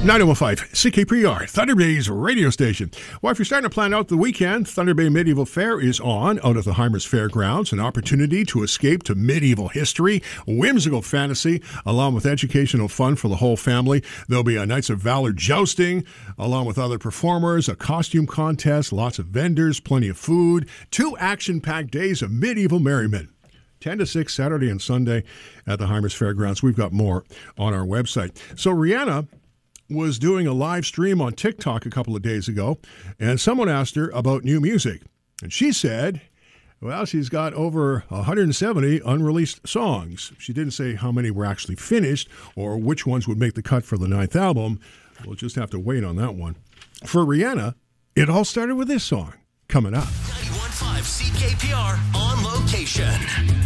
915 CKPR, Thunder Bay's radio station. Well, if you're starting to plan out the weekend, Thunder Bay Medieval Fair is on out at the Heimers Fairgrounds, an opportunity to escape to medieval history, whimsical fantasy, along with educational fun for the whole family. There'll be a Knights of Valor jousting, along with other performers, a costume contest, lots of vendors, plenty of food, 2 action-packed days of medieval merriment. 10 to 6, Saturday and Sunday at the Heimers Fairgrounds. We've got more on our website. So Rihanna was doing a live stream on TikTok a couple of days ago, and someone asked her about new music. And she said, well, she's got over 170 unreleased songs. She didn't say how many were actually finished or which ones would make the cut for the 9th album. We'll just have to wait on that one. For Rihanna, it all started with this song coming up. 91.5 CKPR on location.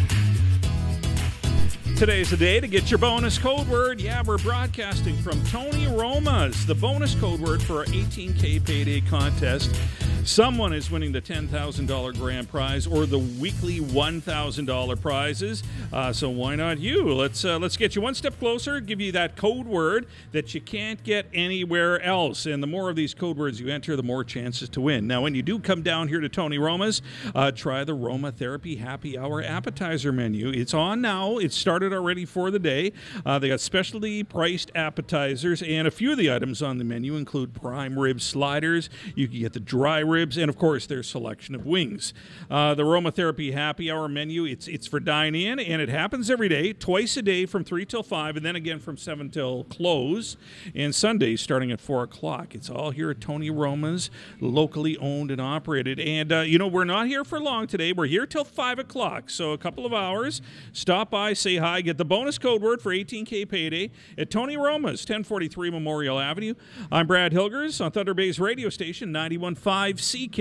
Today's the day to get your bonus code word. Yeah, we're broadcasting from Tony Roma's, the bonus code word for our 18K Payday contest. Someone is winning the $10,000 grand prize or the weekly $1,000 prizes. So why not you? Let's get you one step closer, give you that code word that you can't get anywhere else. And the more of these code words you enter, the more chances to win. Now, when you do come down here to Tony Roma's, try the Roma Therapy Happy Hour appetizer menu. It's on now. It started already for the day. They got specialty priced appetizers, and a few of the items on the menu include prime rib sliders. You can get the dry ribs, and of course their selection of wings. The Roma Therapy Happy Hour menu, it's for dine-in, and it happens every day, twice a day from 3 till 5, and then again from 7 till close, and Sundays starting at 4 o'clock. It's all here at Tony Roma's, locally owned and operated. And we're not here for long today. We're here till 5 o'clock, so a couple of hours. Stop by, say hi, get the bonus code word for 18K Payday at Tony Roma's, 1043 Memorial Avenue. I'm Brad Hilgers on Thunder Bay's radio station, 91.5 CK.